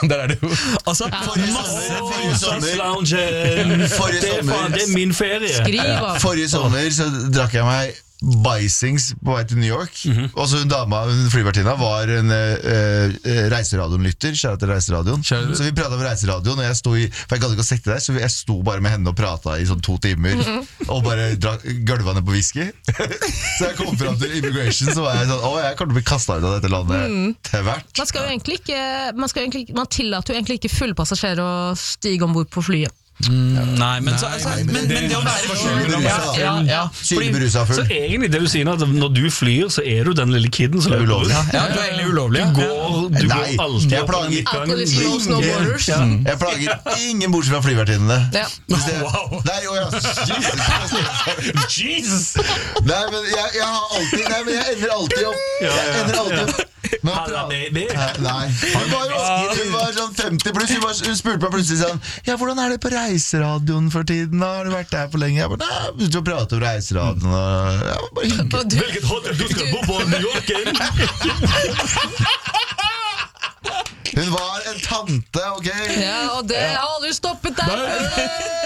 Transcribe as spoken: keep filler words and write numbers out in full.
Der er det jo. Altså, Forrige sommer, forrige sommer, Loungen. forrige Det er, faen, sommer, det er min ferie. skriv forrige sommer så drakk jeg meg Bysings på vei til New York. Mhm. Og så hun dama, hun flyvertinna, var en uh, reiseradioen-lytter. Kjære til reiseradioen. Kjære. Så vi pratet om reiseradioen, og jeg sto i, for jeg gadd ikke å sette der, så jeg sto bare med henne og pratet i sånn to timer, og bare drakk gølvene på whisky. Så jeg kom frem til immigration, så var jeg sånn, å, jeg kommer til å bli kastet ut av dette landet til hvert. Man skal jo egentlig ikke Man, skal jo egentlig, ikke- man tillater jo egentlig ikke fulle passasjerer å stige ombord på flyet. Nei, men, så, Nei, altså, nei, men, men men det å være full Ja, ja, ja, Sydlig beruset Så full. egentlig det du sier nå, at når du flyr, så er du den lille kiden som Det er løper ulovlig. ut. ja, du er egentlig ulovlig. Du går, du Nei, går alltid jeg opp på plager- den midtgangen. Alkoholist knows no borders. Ja. Jeg plager ingen bortsett fra flyvertinnene. Ja. Hvis det- Wow. Nei, å ja, Jesus. Jesus! Nei, men jeg, jeg har alltid Nei, men jeg ender alltid opp Ja, Jeg ja, ender alltid ja. opp med å Halla, prate. baby. Eh, Nei, hun var, jo, hun var sånn femti pluss. Hun, var, hun spurte meg plutselig sånn, ja, hvordan er det på reiseradioen for tiden da? Har du vært der for lenge? Jeg bare, nei, vi skal prate om reiseradioen og, ja, bare hyggelig. Og du, Hvilket hotell du skal bo på i New York? Hun var en tante, ok? ja, og det har aldri stoppet deg.